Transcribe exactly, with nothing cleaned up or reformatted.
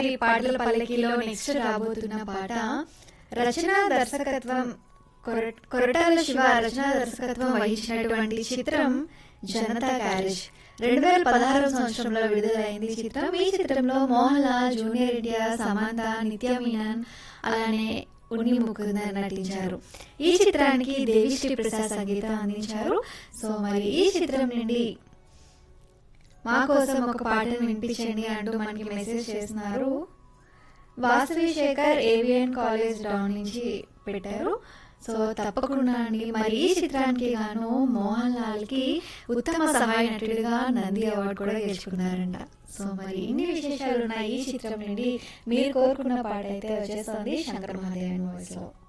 మరి పాటల పల్లకిలో నెక్స్ట్ రాబోతున్న పాట రచన దర్శకత్వం కొర- కొరటాల శివ రచన దర్శకత్వం వహించినటువంటి చిత్రం జనతా గ్యారేజ్. రెండు వేల పదహారు సంవత్సరంలో విడుదలైంది ఈ చిత్రం. ఈ చిత్రంలో మోహన్ లాల్, జూనియర్ ఎన్టీఆర్, సమంత, నిత్య మీనన్ అలానే ఉన్ని ముకుందర్ నటించారు. ఈ చిత్రానికి దేవిశ్రీ ప్రసాద్ సంగీతం అందించారు. సో మరి ఈ చిత్రం నుండి మా కోసం ఒక పాటను వినిపించండి అంటూ మనకి మెసేజ్ చేస్తున్నారు. Vasavi Shekhar AVN college down నుంచి పెట్టారు. సో తప్పకుండా అండి. మరి ఈ చిత్రానికి గాను మోహన్ లాల్ కి ఉత్తమ సహాయ నటుడిగా నంది అవార్డు కూడా గెలుచుకున్నారంట. సో మరి ఇన్ని విశేషాలు ఉన్నాయి ఈ చిత్రం నుండి. మీరు కోరుకున్న పాట అయితే వచ్చేస్తుంది శంకర్ మహాదేవన్ వాయిస్ లో.